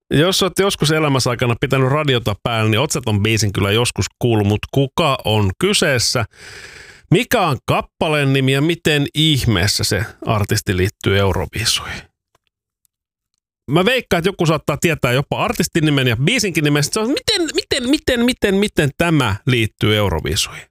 Jos olet joskus elämässä aikana pitänyt radiota päällä, niin oot sä ton biisin kyllä joskus kuullut, mutta kuka on kyseessä? Mikä on kappaleen nimi ja miten ihmeessä se artisti liittyy Euroviisuihin? Mä veikkaan, että joku saattaa tietää jopa artistin nimen ja biisinkin nimen. Se on, miten tämä liittyy Euroviisuihin?